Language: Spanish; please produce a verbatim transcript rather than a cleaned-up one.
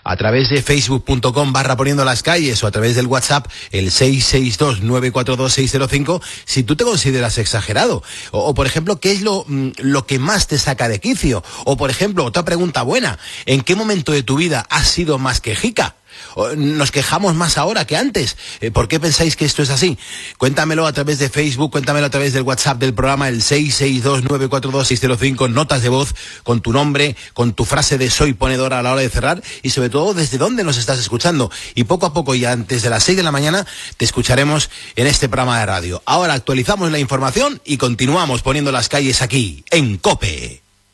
a través de facebook.com barra poniendo las calles o a través del WhatsApp, el seis seis dos nueve cuatro dos seis cero cinco, si tú te consideras exagerado. O, o por ejemplo, ¿qué es lo, lo que más te saca de quicio? O por ejemplo, otra pregunta buena, ¿en qué momento de tu vida has sido más quejica? ¿Nos quejamos más ahora que antes? ¿Por qué pensáis que esto es así? Cuéntamelo a través de Facebook, cuéntamelo a través del WhatsApp del programa, el seis seis dos nueve cuatro dos seis cero cinco, notas de voz con tu nombre, con tu frase de soy ponedora a la hora de cerrar y sobre todo desde dónde nos estás escuchando. Y poco a poco y antes de las seis de la mañana te escucharemos en este programa de radio. Ahora actualizamos la información y continuamos poniendo las calles aquí en COPE.